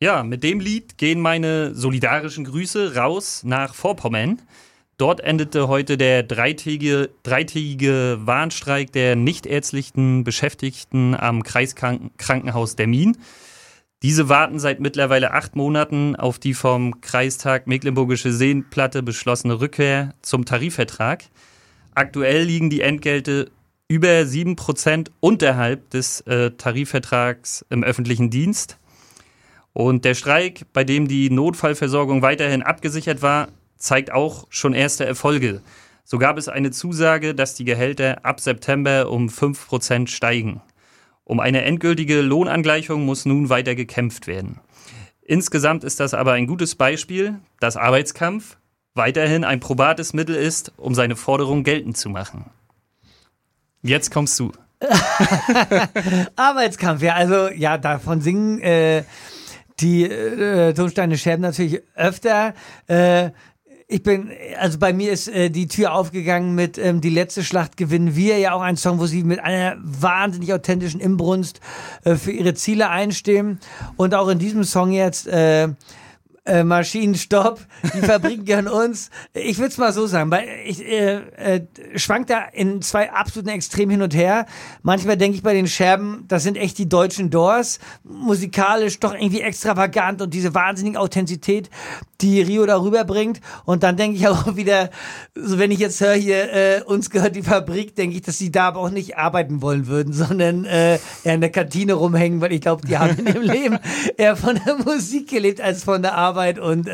Ja, mit dem Lied gehen meine solidarischen Grüße raus nach Vorpommern. Dort endete heute der dreitägige Warnstreik der nichtärztlichen Beschäftigten am Kreiskrankenhaus Demmin. Diese warten seit mittlerweile 8 Monaten auf die vom Kreistag Mecklenburgische Seenplatte beschlossene Rückkehr zum Tarifvertrag. Aktuell liegen die Entgelte über 7% unterhalb des Tarifvertrags im öffentlichen Dienst. Und der Streik, bei dem die Notfallversorgung weiterhin abgesichert war, zeigt auch schon erste Erfolge. So gab es eine Zusage, dass die Gehälter ab September um 5% steigen. Um eine endgültige Lohnangleichung muss nun weiter gekämpft werden. Insgesamt ist das aber ein gutes Beispiel, dass Arbeitskampf weiterhin ein probates Mittel ist, um seine Forderung geltend zu machen. Jetzt kommst du. Arbeitskampf, ja, also ja, davon singen die Tonsteine Scherben natürlich öfter. Bei mir ist die Tür aufgegangen mit Die letzte Schlacht gewinnen wir, ja auch ein Song, wo sie mit einer wahnsinnig authentischen Inbrunst für ihre Ziele einstehen. Und auch in diesem Song jetzt Maschinenstopp, die Fabriken gehören uns. Ich würde es mal so sagen, weil ich schwank da in 2 absoluten Extremen hin und her. Manchmal denke ich bei den Scherben, das sind echt die deutschen Doors, musikalisch doch irgendwie extravagant und diese wahnsinnige Authentizität, die Rio darüber bringt. Und dann denke ich auch wieder, so wenn ich jetzt höre hier, uns gehört die Fabrik, denke ich, dass sie da aber auch nicht arbeiten wollen würden, sondern eher in der Kantine rumhängen, weil ich glaube, die haben in ihrem Leben eher von der Musik gelebt als von der Arbeit. Und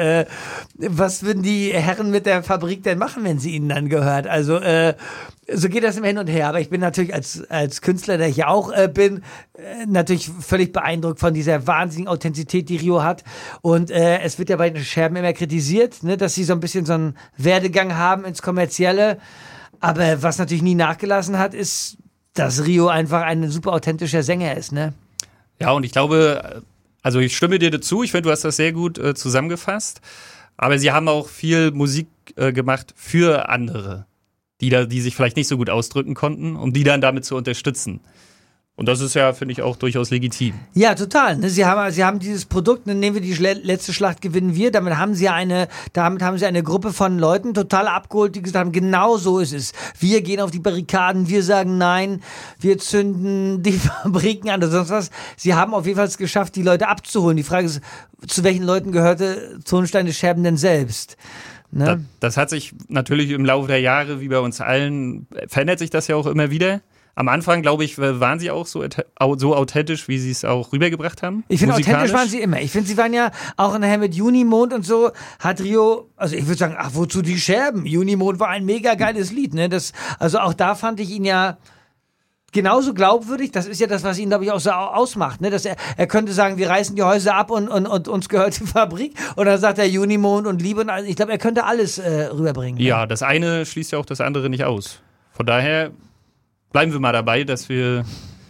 was würden die Herren mit der Fabrik denn machen, wenn sie ihnen dann gehört? Also so geht das immer hin und her. Aber ich bin natürlich als Künstler, der ich ja auch bin, natürlich völlig beeindruckt von dieser wahnsinnigen Authentizität, die Rio hat. Und es wird ja bei den Scherben immer kritisiert, ne, dass sie so ein bisschen so einen Werdegang haben ins Kommerzielle. Aber was natürlich nie nachgelassen hat, ist, dass Rio einfach ein super authentischer Sänger ist, ne? Ja, und ich glaube, also ich stimme dir dazu. Ich finde, du hast das sehr gut zusammengefasst. Aber sie haben auch viel Musik gemacht für andere, die sich vielleicht nicht so gut ausdrücken konnten, um die dann damit zu unterstützen. Und das ist ja, finde ich, auch durchaus legitim. Ja, total. Ne? Sie haben dieses Produkt, dann nehmen wir die letzte Schlacht gewinnen wir. Damit haben sie eine Gruppe von Leuten total abgeholt, die gesagt haben, genau so ist es. Wir gehen auf die Barrikaden, wir sagen nein, wir zünden die Fabriken an oder sonst was. Sie haben auf jeden Fall es geschafft, die Leute abzuholen. Die Frage ist, zu welchen Leuten gehörte Tonsteine Scherben denn selbst? Ne? Das hat sich natürlich im Laufe der Jahre, wie bei uns allen, verändert sich das ja auch immer wieder. Am Anfang, glaube ich, waren sie auch so authentisch, wie sie es auch rübergebracht haben. Ich finde, authentisch waren sie immer. Ich finde, sie waren ja auch nachher mit Junimond und so, hat Rio, also ich würde sagen, ach, wozu die Scherben? Junimond war ein mega geiles Lied, ne? Also auch da fand ich ihn ja genauso glaubwürdig. Das ist ja das, was ihn, glaube ich, auch so ausmacht, ne? Dass er könnte sagen, wir reißen die Häuser ab und uns gehört die Fabrik. Und dann sagt er Junimond und Liebe und alles. Ich glaube, er könnte alles rüberbringen. Ja, das eine schließt ja auch das andere nicht aus. Von daher bleiben wir mal dabei, dass wir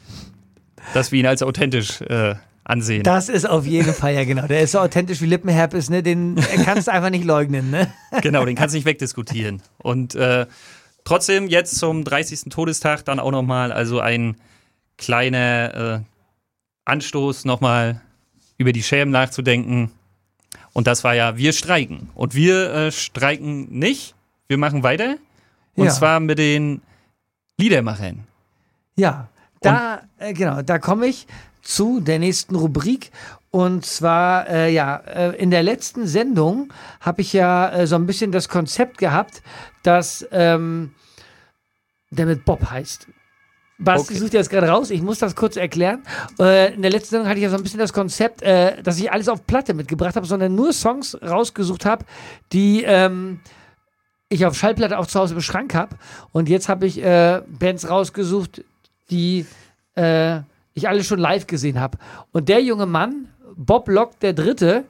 ihn als authentisch ansehen. Das ist auf jeden Fall, ja genau. Der ist so authentisch wie Lippenherpes, ne? Den kannst du einfach nicht leugnen, ne? Genau, den kannst du nicht wegdiskutieren. Und trotzdem jetzt zum 30. Todestag dann auch nochmal, also ein kleiner Anstoß nochmal über die Scherben nachzudenken. Und das war ja, wir streiken. Und wir streiken nicht, wir machen weiter. Und zwar mit den Liedermachern. Ja, da komme ich zu der nächsten Rubrik. Und zwar, in der letzten Sendung habe ich ja so ein bisschen das Konzept gehabt, dass der mit Bob heißt. Basti sucht jetzt gerade raus, ich muss das kurz erklären. In der letzten Sendung hatte ich ja so ein bisschen das Konzept, dass ich alles auf Platte mitgebracht habe, sondern nur Songs rausgesucht habe, die ich auf Schallplatte auch zu Hause im Schrank habe. Und jetzt habe ich Bands rausgesucht, die ich alle schon live gesehen habe. Und der junge Mann, Bob Lock der Dritte,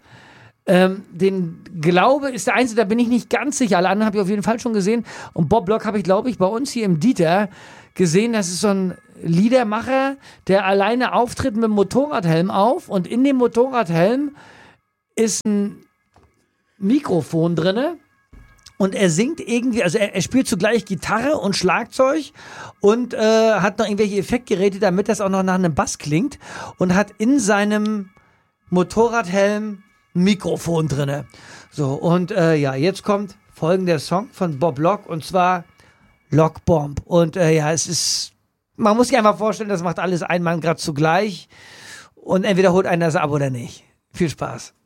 den glaube ist der Einzige, da bin ich nicht ganz sicher. Alle anderen habe ich auf jeden Fall schon gesehen. Und Bob Lock habe ich, glaube ich, bei uns hier im Dieter gesehen. Das ist so ein Liedermacher, der alleine auftritt mit dem Motorradhelm auf. Und in dem Motorradhelm ist ein Mikrofon drinne. Und er singt irgendwie, also er spielt zugleich Gitarre und Schlagzeug und hat noch irgendwelche Effektgeräte, damit das auch noch nach einem Bass klingt. Und hat in seinem Motorradhelm, Mikrofon drinne. So, und jetzt kommt folgender Song von Bob Locke und zwar Lockbomb. Und es ist, man muss sich einfach vorstellen, das macht alles ein Mann gerade zugleich und entweder holt einer das ab oder nicht. Viel Spaß.